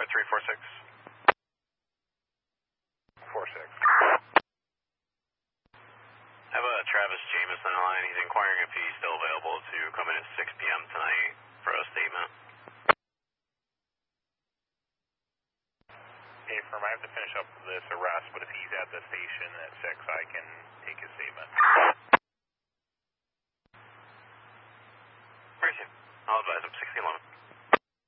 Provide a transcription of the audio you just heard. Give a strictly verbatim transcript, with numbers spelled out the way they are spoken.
three four six. four six. I have a Travis Jameson on the line. He's inquiring if he's still available to come in at six p m tonight for a statement. Hey, firm, I have to finish up this arrest, but if he's at the station at six, I can